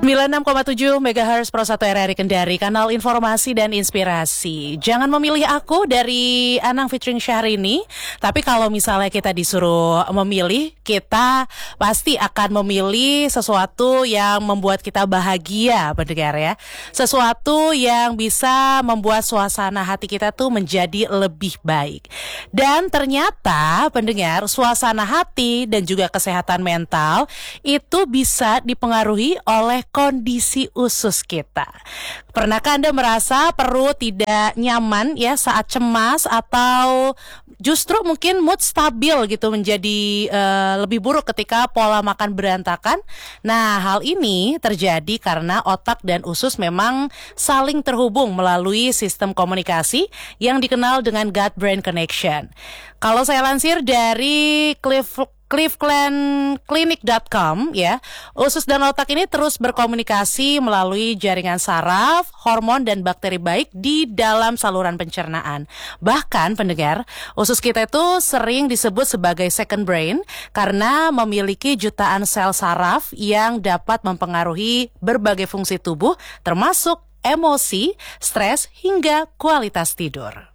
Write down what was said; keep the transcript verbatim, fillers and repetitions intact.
sembilan puluh enam koma tujuh megahertz Pro satu R R I Kendari, kanal informasi dan inspirasi. Jangan memilih aku dari Anang featuring Syahrini. Tapi kalau misalnya kita disuruh memilih, kita pasti akan memilih sesuatu yang membuat kita bahagia, pendengar ya. Sesuatu yang bisa membuat suasana hati kita tuh menjadi lebih baik. Dan ternyata pendengar, suasana hati dan juga kesehatan mental itu bisa dipengaruhi oleh kondisi usus kita. Pernahkah Anda merasa perut tidak nyaman ya saat cemas, atau justru mungkin mood stabil gitu menjadi uh, lebih buruk ketika pola makan berantakan? Nah, hal ini terjadi karena otak dan usus memang saling terhubung melalui sistem komunikasi yang dikenal dengan gut-brain connection. Kalau saya lansir dari Cliff Cleveland Clinic dot com ya, usus dan otak ini terus berkomunikasi melalui jaringan saraf, hormon dan bakteri baik di dalam saluran pencernaan. Bahkan pendengar, usus kita itu sering disebut sebagai second brain karena memiliki jutaan sel saraf yang dapat mempengaruhi berbagai fungsi tubuh termasuk emosi, stres hingga kualitas tidur.